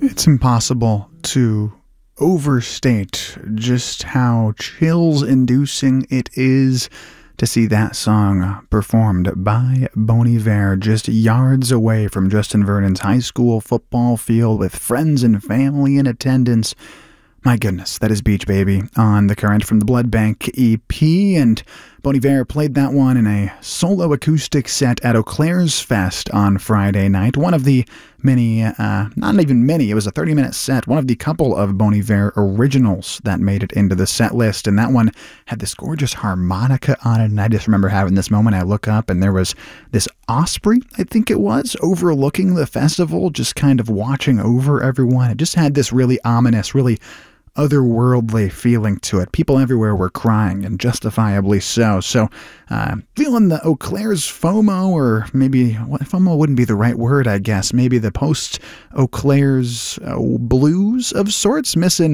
It's impossible to overstate just how chills-inducing it is to see that song performed by Bon Iver just yards away from Justin Vernon's high school football field with friends and family in attendance. My goodness, that is Beach Baby on the Current from the Blood Bank EP, and Bon Iver played that one in a solo acoustic set at Eau Claire's Fest on Friday night. One of the many, not even many, it was a 30-minute set, one of the couple of Bon Iver originals that made it into the set list, and that one had this gorgeous harmonica on it, and I just remember having this moment. I look up, and there was this osprey, I think it was, overlooking the festival, just kind of watching over everyone. It just had this really ominous, really otherworldly feeling to it. People everywhere were crying, and justifiably so. So, feeling the Eau Claire's FOMO, or maybe FOMO wouldn't be the right word, I guess. Maybe the post-Eau Claire's blues of sorts, missing